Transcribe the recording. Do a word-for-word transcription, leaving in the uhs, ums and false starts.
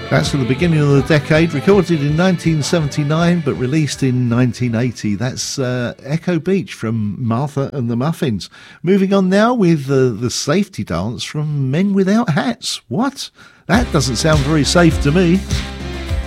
That's at the beginning of the decade, recorded in nineteen seventy-nine but released in nineteen eighty. That's uh, Echo Beach from Martha and the Muffins. Moving on now with uh, the safety dance from Men Without Hats. What? That doesn't sound very safe to me.